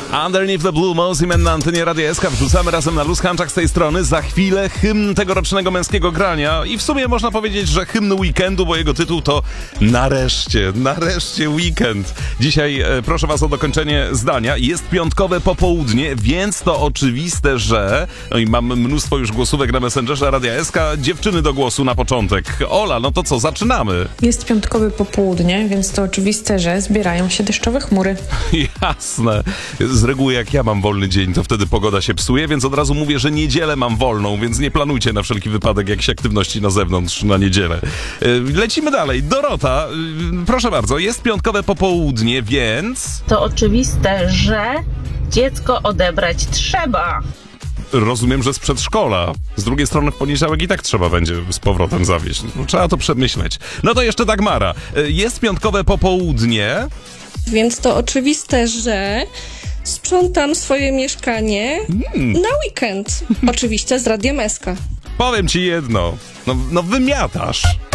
Underneath the Blue Moon na antenie Radia SK. Wrzucamy razem na Luz Hanczak z tej strony. Za chwilę hymn tegorocznego męskiego grania i w sumie można powiedzieć, że hymn weekendu, bo jego tytuł to Nareszcie weekend. Dzisiaj proszę was o dokończenie zdania. Jest piątkowe popołudnie, więc to oczywiste, że... No i mam mnóstwo już głosówek na Messengerze Radia SK. Dziewczyny do głosu na początek. Ola, no to co, zaczynamy? Jest piątkowe popołudnie, więc to oczywiste, że zbierają się deszczowe chmury. Jasne. Z reguły jak ja mam wolny dzień, to wtedy pogoda się psuje, więc od razu mówię, że niedzielę mam wolną, więc nie planujcie na wszelki wypadek jakichś aktywności na zewnątrz na niedzielę. Lecimy dalej. Dorota, proszę bardzo, jest piątkowe popołudnie, więc... To oczywiste, że dziecko odebrać trzeba. Rozumiem, że z przedszkola. Z drugiej strony w poniedziałek i tak trzeba będzie z powrotem zawieźć. No, trzeba to przemyśleć. No to jeszcze Dagmara. Jest piątkowe popołudnie... Więc to oczywiste, że sprzątam swoje mieszkanie na weekend. Oczywiście z Radiem SK. Powiem ci jedno. No wymiatasz.